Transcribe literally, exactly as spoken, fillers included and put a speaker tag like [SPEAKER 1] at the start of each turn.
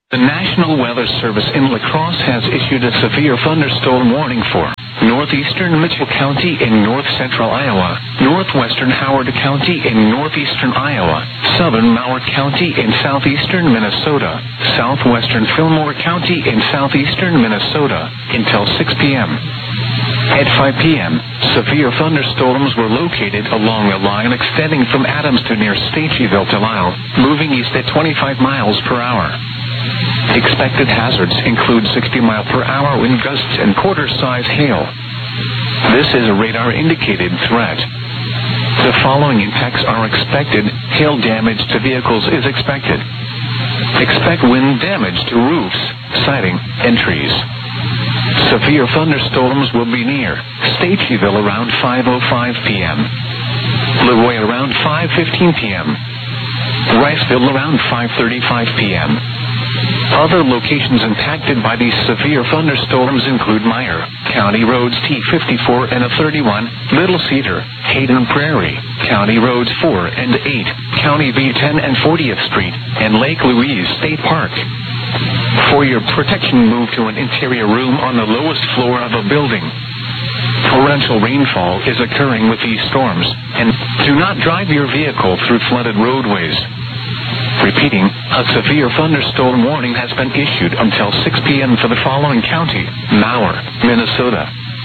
[SPEAKER 1] The National Weather Service in La Crosse has issued a severe thunderstorm warning for northeastern Mitchell County in north-central Iowa, northwestern Howard County in northeastern Iowa, southern Mower County in southeastern Minnesota, southwestern Fillmore County in southeastern Minnesota, until six p.m. At five p.m., severe thunderstorms were located along a line extending from Adams to near Staceyville to Lisle, moving east at twenty-five miles per hour. Expected hazards include sixty mile per hour wind gusts and quarter-size hail. This is a radar-indicated threat. The following impacts are expected. Hail damage to vehicles is expected. Expect wind damage to roofs, siding, and trees. Severe thunderstorms will be near Staceyville around five oh five p.m., LaRoy around five fifteen p.m., Riceville around five thirty-five p.m., Other locations impacted by these severe thunderstorms include Meyer, County Roads T fifty-four and A thirty-one, Little Cedar, Hayden Prairie, County Roads four and eight, County V ten and fortieth Street, and Lake Louise State Park. For your protection, move to an interior room on the lowest floor of a building. Torrential rainfall is occurring with these storms, and do not drive your vehicle through flooded roadways. Repeating, a severe thunderstorm warning has been issued until six p.m. for the following county: Mower, Minnesota,